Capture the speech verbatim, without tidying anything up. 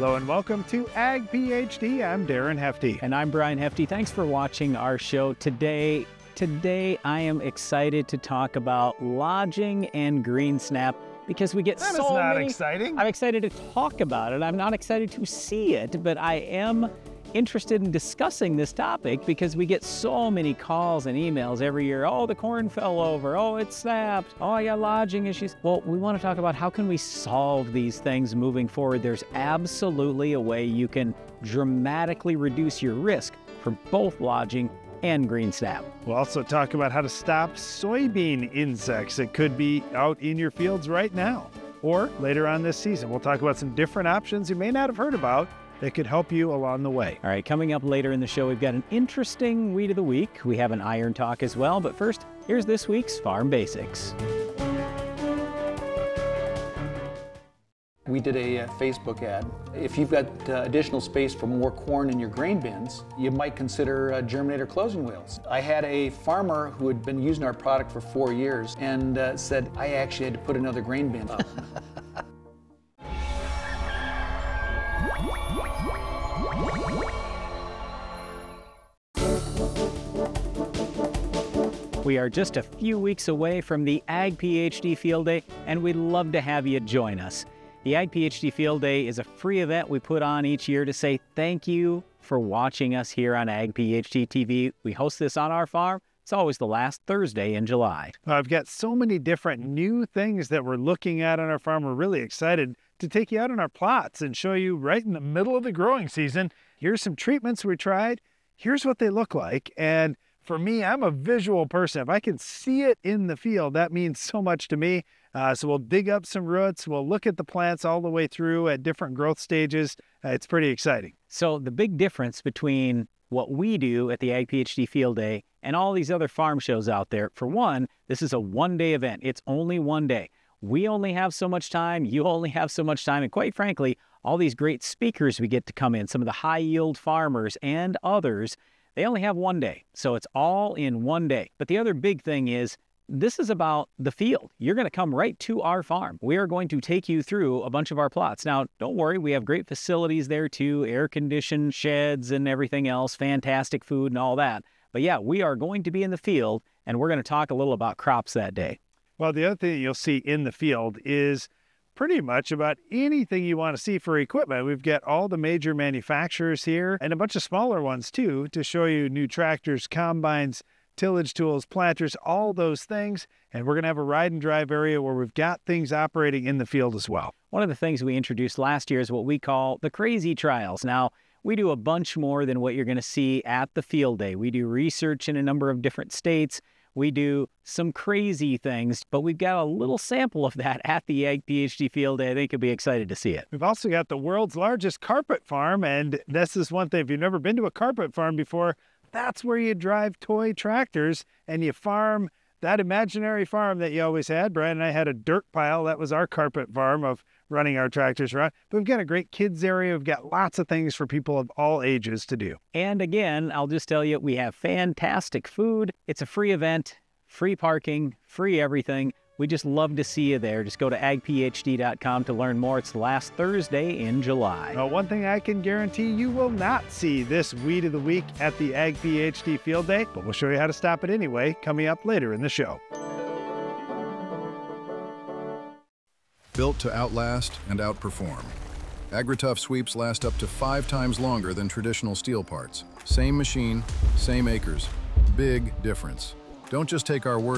Hello and welcome to Ag PhD. I'm Darren Hefty. And I'm Brian Hefty. Thanks for watching our show today. Today, I am excited to talk about lodging and green snap because we get That so is not many. exciting. I'm excited to talk about it. I'm not excited to see it, but I am interested in discussing this topic because we get so many calls and emails every year. Oh, the corn fell over. Oh, it snapped. Oh, I got lodging issues. Well, we want to talk about how can we solve these things moving forward. There's absolutely a way you can dramatically reduce your risk for both lodging and green snap. We'll also talk about how to stop soybean insects that could be out in your fields right now or later on this season. We'll talk about some different options you may not have heard about that could help you along the way. All right, coming up later in the show, we've got an interesting Weed of the Week. We have an iron talk as well, but first, here's this week's Farm Basics. We did a uh, Facebook ad. If you've got uh, additional space for more corn in your grain bins, you might consider uh, germinator closing wheels. I had a farmer who had been using our product for four years and uh, said, I actually had to put another grain bin up. We are just a few weeks away from the Ag PhD Field Day, and we'd love to have you join us. The Ag PhD Field Day is a free event we put on each year to say thank you for watching us here on Ag PhD T V. We host this on our farm. It's always the last Thursday in July. I've got so many different new things that we're looking at on our farm. We're really excited to take you out on our plots and show you right in the middle of the growing season. Here's some treatments we tried. Here's what they look like. And for me, I'm a visual person. If I can see it in the field, that means so much to me. Uh, so we'll dig up some roots. We'll look at the plants all the way through at different growth stages. Uh, it's pretty exciting. So the big difference between what we do at the Ag PhD Field Day and all these other farm shows out there, for one, this is a one-day event. It's only one day. We only have so much time. You only have so much time. And quite frankly, all these great speakers we get to come in, some of the high-yield farmers and others, they only have one day. So it's all in one day. But the other big thing is this is about the field. You're going to come right to our farm. We are going to take you through a bunch of our plots. Now, don't worry, we have great facilities there too, air-conditioned sheds and everything else, fantastic food and all that. But yeah, we are going to be in the field, and we're going to talk a little about crops that day. Well, the other thing you'll see in the field is pretty much about anything you want to see for equipment. We've got all the major manufacturers here and a bunch of smaller ones too to show you new tractors, combines, tillage tools, planters, all those things. And we're going to have a ride and drive area where we've got things operating in the field as well. One of the things we introduced last year is what we call the crazy trials. Now, we do a bunch more than what you're going to see at the field day. We do research in a number of different states. We do some crazy things, but we've got a little sample of that at the Ag PhD Field Day. I think you'll be excited to see it. We've also got the world's largest carpet farm, and this is one thing. If you've never been to a carpet farm before, that's where you drive toy tractors and you farm that imaginary farm that you always had. Brian and I had a dirt pile. That was our carpet farm of running our tractors around. But we've got a great kids area. We've got lots of things for people of all ages to do. And again, I'll just tell you, we have fantastic food. It's a free event, free parking, free everything. We just love to see you there. Just go to ag p h d dot com to learn more. It's the last Thursday in July. Now, one thing I can guarantee, you will not see this Weed of the Week at the Ag PhD Field Day, but we'll show you how to stop it anyway, coming up later in the show. Built to outlast and outperform. AgriTough sweeps last up to five times longer than traditional steel parts. Same machine, same acres. Big difference. Don't just take our word